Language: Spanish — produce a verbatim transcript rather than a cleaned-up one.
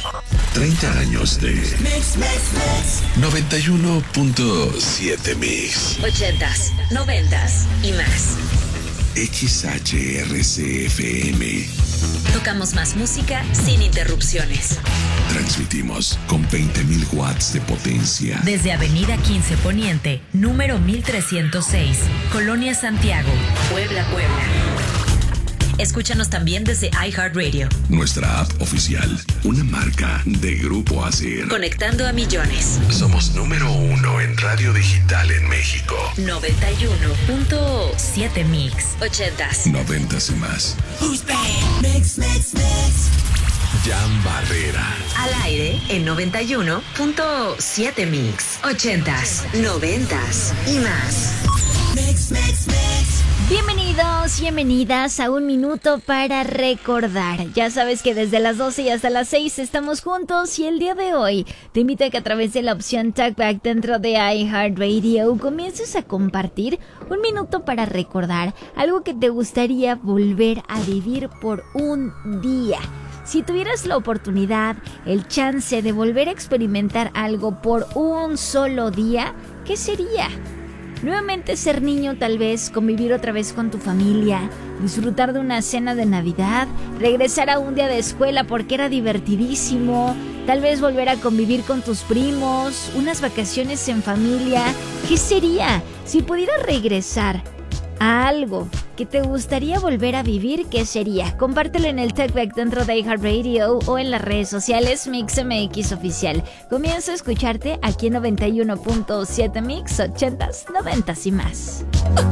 treinta años de Mix, Mix, Mix. noventa y uno punto siete Mix. ochentas, noventas y más. X H R C F M. Tocamos más música sin interrupciones. Transmitimos con veinte mil watts de potencia. Desde Avenida quince Poniente, número mil trescientos seis, Colonia Santiago, Puebla, Puebla. Escúchanos también desde iHeartRadio. Nuestra app oficial, una marca de Grupo Asir. Conectando a millones. Somos número uno en radio digital en México. noventa y uno punto siete Mix. ochentas. Noventas y más. Who's bad? Mix, mix, mix. Jan Barrera. Al aire en noventa y uno punto siete Mix. ochentas, noventas y más. Mix, mix, mix. Bienvenidos, bienvenidas a Un Minuto para Recordar. Ya sabes que desde las doce y hasta las seis estamos juntos y el día de hoy te invito a que a través de la opción Talkback dentro de iHeartRadio comiences a compartir un minuto para recordar algo que te gustaría volver a vivir por un día. Si tuvieras la oportunidad, el chance de volver a experimentar algo por un solo día, ¿qué sería? Nuevamente ser niño, tal vez, convivir otra vez con tu familia, disfrutar de una cena de Navidad, regresar a un día de escuela porque era divertidísimo, tal vez volver a convivir con tus primos, unas vacaciones en familia. ¿Qué sería si pudieras regresar a algo que te gustaría volver a vivir? ¿Qué sería? Compártelo en el Talkback dentro de iHeartRadio o en las redes sociales Mix M X Oficial. Comienzo a escucharte aquí en noventa y uno punto siete Mix, ochentas, noventas y más.